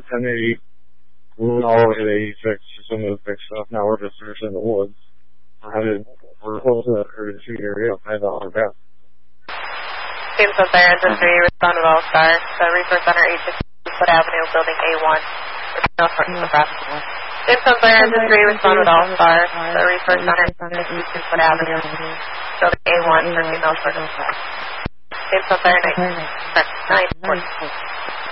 1080 all the way to 86 for some of the fixed stuff. Now we're just searching the woods. We're close to that urban street area, $5 gas. Team Sunfire Industry, respond with All Star. The Resource Center, 860 Foot Avenue, Building A1. North Nebraska. Team Sunfire Industry, respond with All Star. The Resource Center, 860 Foot Avenue, Building A1, 13 North Nebraska. Team Sunfire, 9. 9.